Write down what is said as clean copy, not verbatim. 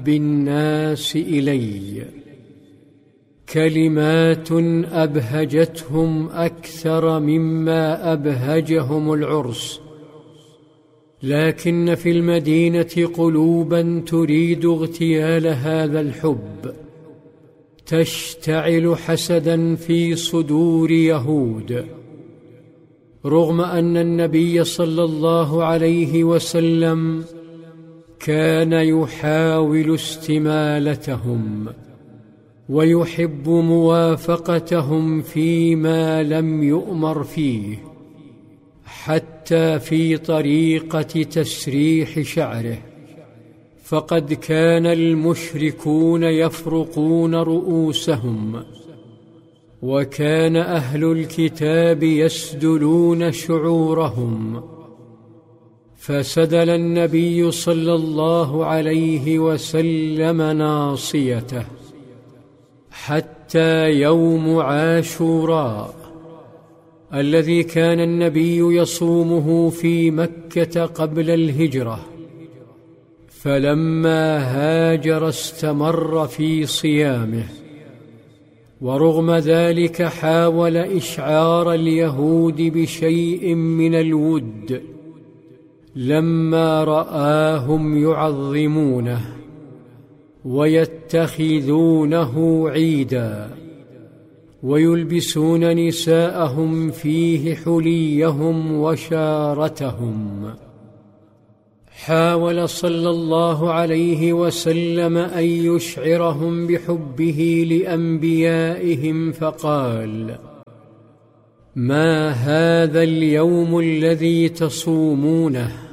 الناس إلي، كلمات أبهجتهم أكثر مما أبهجهم العرس، لكن في المدينة قلوبا تريد اغتيال هذا الحب، تشتعل حسدا في صدور يهود، رغم أن النبي صلى الله عليه وسلم كان يحاول استمالتهم ويحب موافقتهم فيما لم يؤمر فيه، حتى في طريقة تسريح شعره، فقد كان المشركون يفرقون رؤوسهم، وكان أهل الكتاب يسدلون شعورهم، فسدل النبي صلى الله عليه وسلم ناصيته حتى يوم عاشوراء الذي كان النبي يصومه في مكة قبل الهجرة، فلما هاجر استمر في صيامه، ورغم ذلك حاول إشعار اليهود بشيء من الود لما رآهم يعظمونه ويتخذونه عيدا، ويلبسون نساءهم فيه حليهم وشارتهم. حاول صلى الله عليه وسلم أن يشعرهم بحبه لأنبيائهم، فقال: ما هذا اليوم الذي تصومونه؟